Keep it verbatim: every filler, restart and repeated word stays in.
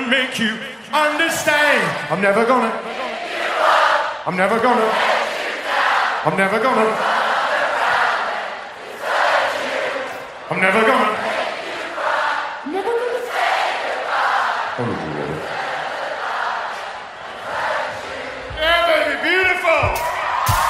gonna make you understand. I'm never gonna. I'm never gonna. I'm never gonna. I'm never gonna. I'm never gonna. I'm never gonna. Yeah, baby, beautiful.